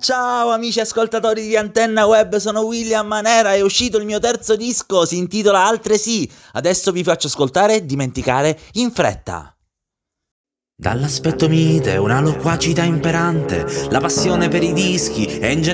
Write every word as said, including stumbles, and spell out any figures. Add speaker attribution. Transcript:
Speaker 1: Ciao amici ascoltatori di Antenna Web, sono William Manera, è uscito il mio terzo disco, si intitola Altresì. Adesso vi faccio ascoltare Dimenticare in fretta.
Speaker 2: Dall'aspetto mite, una loquacità imperante, la passione per i dischi e in generale